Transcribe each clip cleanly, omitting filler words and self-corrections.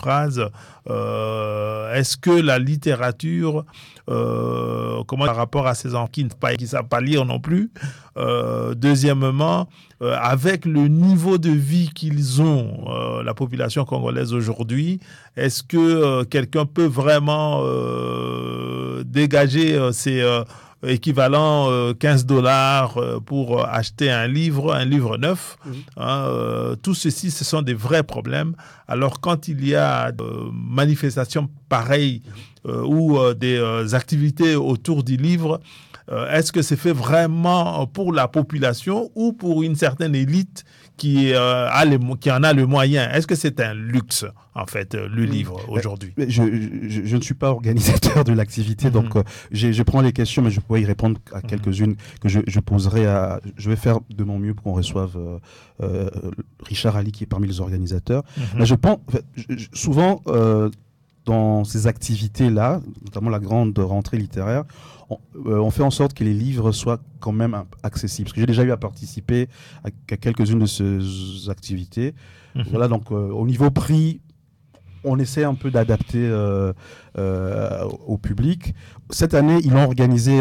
phrase. Est-ce que la littérature, par rapport à ces enfants qui ne savent pas lire non plus, deuxièmement, avec le niveau de vie qu'ils ont, la population congolaise aujourd'hui, est-ce que quelqu'un peut vraiment dégager ces équivalent $15 pour acheter un livre neuf. Tout ceci, ce sont des vrais problèmes. Alors, quand il y a des manifestations pareilles ou des activités autour du livre, est-ce que c'est fait vraiment pour la population ou pour une certaine élite qui en a le moyen? Est-ce que c'est un luxe, en fait, le livre, aujourd'hui? Je ne suis pas organisateur de l'activité, donc je prends les questions, mais je pourrais y répondre à quelques-unes que je poserai je vais faire de mon mieux pour qu'on reçoive Richard Ali, qui est parmi les organisateurs. Mais je pense, souvent, dans ces activités-là, notamment la grande rentrée littéraire, on fait en sorte que les livres soient quand même accessibles. Parce que j'ai déjà eu à participer à quelques-unes de ces activités. Voilà, donc au niveau prix, on essaie un peu d'adapter au public. Cette année, ils l'ont organisé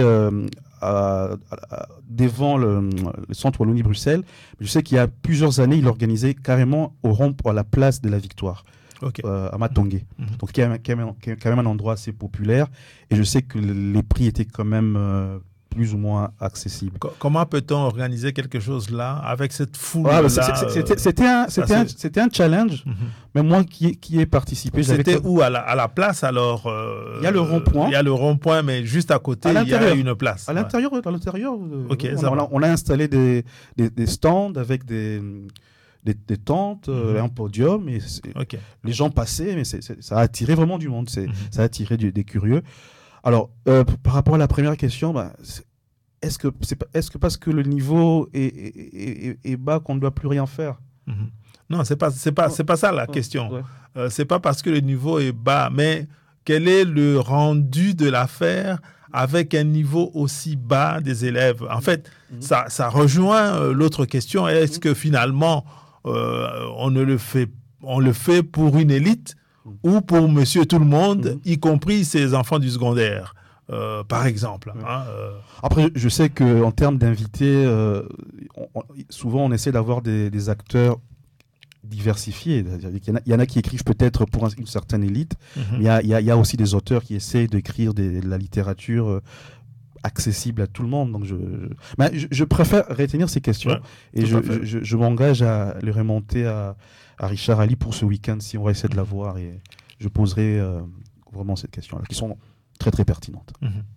devant le centre Wallonie-Bruxelles. Je sais qu'il y a plusieurs années, ils l'organisaient carrément à la place de la Victoire. À Matongé. Donc qui est quand même un endroit assez populaire, et je sais que les prix étaient quand même plus ou moins accessibles. Comment peut-on organiser quelque chose là avec cette foule C'était un challenge, mais moi qui ai participé. C'était où à la place alors? Il y a le rond-point. Il y a le rond-point, mais juste à côté, il y a une place. À l'intérieur, on a installé des stands avec des tentes, un podium, et les gens passaient, mais ça a attiré vraiment du monde, ça a attiré des curieux. Alors, par rapport à la première question, est-ce que parce que le niveau est bas qu'on ne doit plus rien faire? Non, c'est pas ça la question. C'est pas parce que le niveau est bas, mais quel est le rendu de l'affaire avec un niveau aussi bas des élèves? En fait, ça rejoint l'autre question. Est-ce que finalement on le fait pour une élite ou pour monsieur tout le monde, y compris ses enfants du secondaire, par exemple. Après, je sais qu'en termes d'invités, souvent on essaie d'avoir des acteurs diversifiés. Il y en a qui écrivent peut-être pour une certaine élite, mais il y a aussi des auteurs qui essaient d'écrire de la littérature accessible à tout le monde. Donc je préfère retenir ces questions, et je m'engage à les remonter à Richard Ali pour ce week-end, si on va essayer de l'avoir, et je poserai vraiment ces questions-là qui sont très très pertinentes.